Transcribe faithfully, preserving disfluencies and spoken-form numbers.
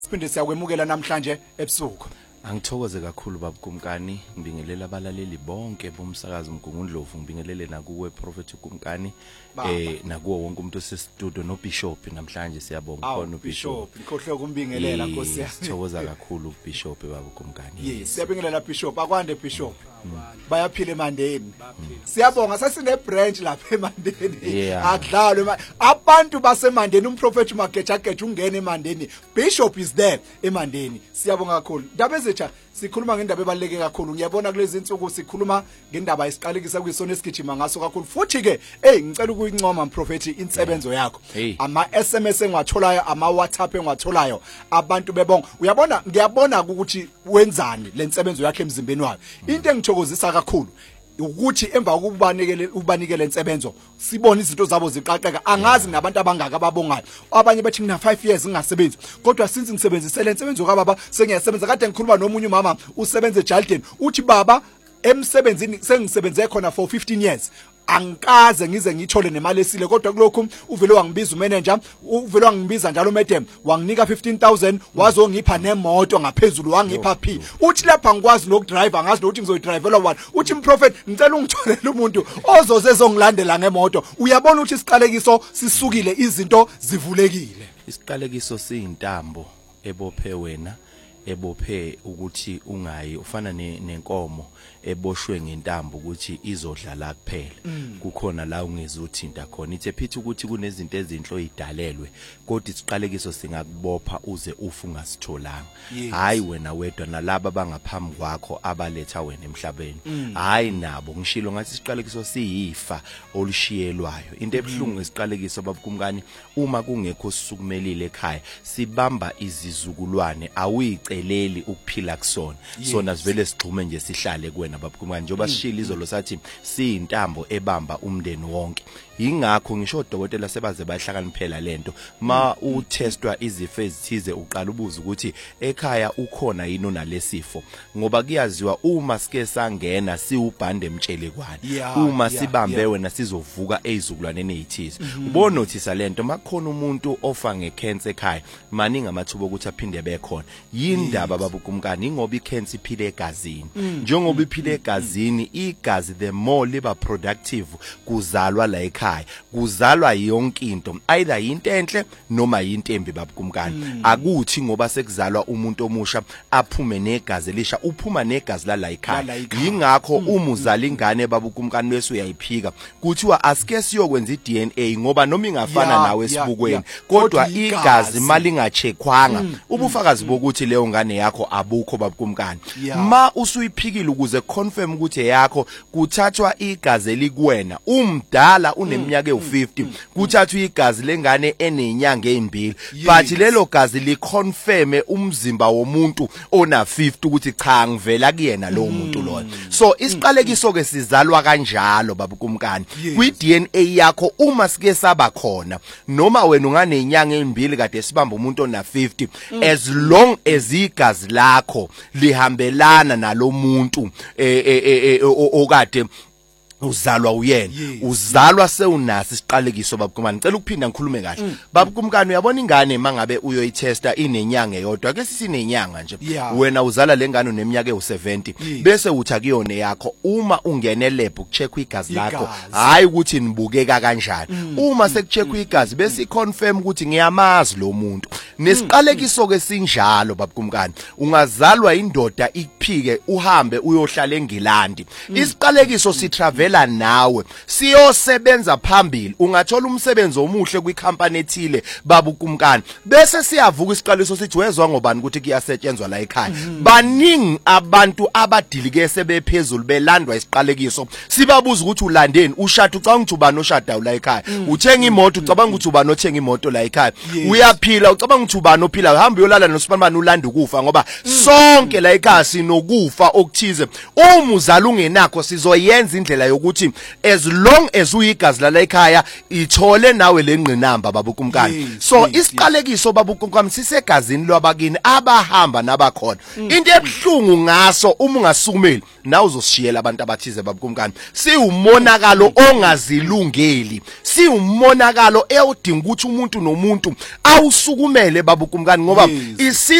Siphinde siyakwemukela namhlanje ebusuku. Angithokoze kakhulu baba Kumkani, ngibingelela abalaleli bonke bomsakazo Mgungundlovu, ngibingelele nakuwe Prophet Kumkani eh nakuwo wonke umuntu osestudio no Bishop namhlanje siyabonga khona uBishop. Ngikhohle ukumbingelela Nkosi yami. Sithokoza kakhulu uBishop baba Kumkani. Yes, siyabingelela Bishop, akwande Bishop. Bayaphila eMandeni. Siyabonga sasine branch lapha eMandeni. Akudlalwe abantu baseMandeni, umProphet Mageja Geja ungena eMandeni. Bishop is there eMandeni. Siyabonga kakhulu. Ndaba ezintsha sikhuluma ngendaba ebaleke kakhulu. Ngiyabona kulezi insuku sikhuluma ngendaba isiqalekisa kuyisona esigijima ngaso kakhulu. Futhi ke hey ngicela ukuyincoma mProphet insebenzo yakho. Ama S M S engiwatholayo, ama WhatsApp engiwatholayo, abantu bebonga. Uyabona ngiyabona ukuthi wenzani lensebenzo yakhe emzimbeni wakhe. Into engithokozisa kakhulu ukuthi emva kokubanikele ubanikele insebenzo sibona izinto zabo ziqaqeka. Angazi nabantu abangaka ababongayo, abanye bathi ngina five years ngingasebenzi, kodwa since ngisebenzisele insebenzo kaBaba sengiyasebenza. Kade ngikhuluma nomunye umama usebenza eJardin, uthi baba emsebenzini sengisebenze khona for fifteen years angikaze ngize ngithole nemali esile, kodwa kulokhu uvele wangibiza umanager, uvele wangibiza njalo madam, wanginika fifteen thousand, wazongipha nemoto ngaphezulu, wangipha phi. Uthi lapha ngikwazi nokudrive, angazi ukuthi ngizoyidrivela one. Uthi mProphet ngicela ungitholele umuntu ozoze ezongilandela ngemoto. Uyabona ukuthi isiqalekiso sisukile, izinto zivulekile. Isiqalekiso siyintambo ebophe wena, ebophe ukuthi ungayi, ufana nenkomo eboshwe ngentambo ukuthi izodlala kuphela. Kukhona la ungezuthinta khona. Ithe phithi ukuthi kunezinto ezinhlo idalelwe, kodwa isiqalekiso singakubopha uze ufu ungasitholanga. Hayi wena wedwa, nalabo bangaphambi kwakho abaletha wena emhlabeni. Hayi nabo, ngishilo ngathi isiqalekiso siyifa olishiyelwayo. Into ebhlungu isiqalekiso baba Kumkani, uma kungekho sisukumelile ekhaya, sibamba izizukulwane, awuyiceleli ukuphila kusona. Sona sivele sigxume nje sihlale kuwena baba Kumkani, njoba sishila izolo sathi siyintambo ebamba umndeni wonke. Ingakho ngisho odokotela sebaze bahlakaniphela lento, ma utestwa izifo ezithize uqala ubuza ukuthi ekhaya ukhona yini onalesifo, ngoba kuyaziwa uma sike sangena siubhande emtshelekwane, uma sibambe wena sizovuka ezizukulwaneni ezithize. Ubona nothisa lento, makhona umuntu ofa ngecancer ekhaya, maningi amathuba ukuthi aphinde bekhona. Yindaba baba Kumkani, ingoba icancer iphile egazini. Njengoba iphile egazini, igazi the more liba productive kuzalwa la ekhaya, kuzalwa yonke into, either into enhle noma into embi baba Kumkani. Akuthi ngoba sekuzalwa umuntu omusha aphume negazi elisha, uphuma negazi la la ekhaya. Yingakho uma uzala ingane baba Kumkani bese uyayiphika kuthiwa asike siyokwenza iD N A, ngoba noma ingafana nawe esibukweni, kodwa igazi malingachekwanga ubufakazi bokuthi leyo ngane yakho abukho baba Kumkani. Ma usuyiphikile ukuze confirm ukuthi yakho, kuthathwa igazi elikuwena umdala uneminyaka ewu fifty, kuthathwa igazi lengane enenyanga ezimbili, but lelo gazi liconfirme umzimba womuntu ona fifty ukuthi cha ngivela kuyena lo muntu loyo. So isiqalekiso ke sizalwa kanjalo baba Kumkani kwi D N A yakho. Uma sike saba khona, noma wena unganenyanga ezimbili kade sibamba umuntu ona fifty, as long as igazi lakho lihambelana nalo muntu eh okade uzalwa uyena, uzalwa sewunasi isiqalekiso baba Kumkani. Ngicela ukuphinda ngikhulume kahle baba Kumkani. Uyabona ingane mangabe uyoyitesta inenyanga eyodwa, ke sisinenyanga nje, wena uzala lengane uneminyaka ewu seventy, bese uthi akuyona yakho. Uma ungene lab ukucheck igazi lakho, hayi ukuthi nibukeka kanjani, uma sekucheck igazi bese iconfirm ukuthi ngiyamazi lo muntu. Nesiqalekiso ke sinjalo baba Kumkani, ungazalwa indoda ikuphike uhambe uyohlala eNgilandi, isiqalekiso si travel nawe siyosebenza phambili, ungathola umsebenzi omuhle kwikhampani ethile baba Kumkani, bese siyavuka isiqalekiso sithi wezwa ngobani ukuthi kuyasetshenzwa la ekhaya. Baningi abantu abadilike sebephezulu belandwa isiqalekiso, sibabuza ukuthi ulandeni, ushada ucabanga ukuthi ubani oshada la ekhaya, uthenga imoto ucabanga ukuthi ubani othenga imoto la ekhaya, uyaphila ucabanga ukuthi ubani ophila, hamba uyolala noSipanman ulanda ukufa, ngoba sonke la ekhaya sinokufa okuthize. Uma uzala ungenakho sizoyenza indlela ukuthi as long as uyigazi lala ekhaya ithole nawe lengqinamba babukumkani so isiqalekiso babukumkani sisegazini lwabakini abahamba nabakhona into ebhlungu ngaso uma ungasukumeli nawe uzosishiyela abantu abathize babukumkani siwumonakalo ongazilungeli siwumonakalo eyodinga ukuthi umuntu nomuntu awusukumele babukumkani ngoba